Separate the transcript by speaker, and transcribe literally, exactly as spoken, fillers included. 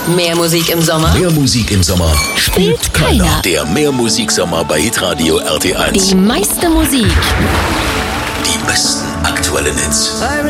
Speaker 1: Mehr Musik im Sommer?
Speaker 2: Mehr Musik im Sommer
Speaker 1: Spielt keiner.
Speaker 2: Der Mehr Musik Sommer bei Hitradio R T eins.
Speaker 1: Die meiste Musik.
Speaker 2: Die besten aktuellen Hits.